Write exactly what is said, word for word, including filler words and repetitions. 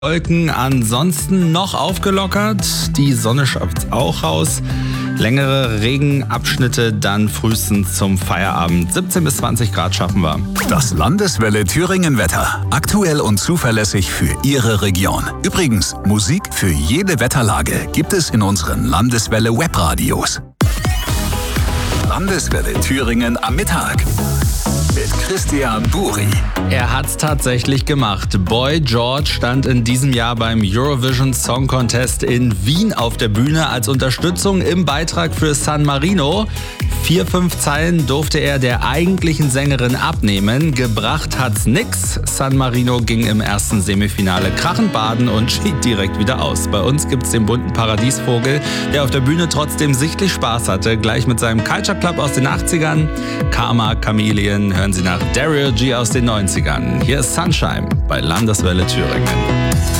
Wolken ansonsten noch aufgelockert, die Sonne schafft auch raus. Längere Regenabschnitte dann frühestens zum Feierabend. siebzehn bis zwanzig Grad schaffen wir. Das Landeswelle Thüringen Wetter. Aktuell und zuverlässig für Ihre Region. Übrigens, Musik für jede Wetterlage gibt es in unseren Landeswelle Webradios. Landeswelle Thüringen am Mittag. Mit Christian Buri. Er hat's tatsächlich gemacht. Boy George stand in diesem Jahr beim Eurovision Song Contest in Wien auf der Bühne als Unterstützung im Beitrag für San Marino. Vier, fünf Zeilen durfte er der eigentlichen Sängerin abnehmen. Gebracht hat's nix. San Marino ging im ersten Semifinale krachend baden und schied direkt wieder aus. Bei uns gibt's den bunten Paradiesvogel, der auf der Bühne trotzdem sichtlich Spaß hatte. Gleich mit seinem Culture Club aus den achtzigern. Karma Chameleon hören Sie nach Daryl G aus den neunzigern. Hier ist Sunshine bei Landeswelle Thüringen.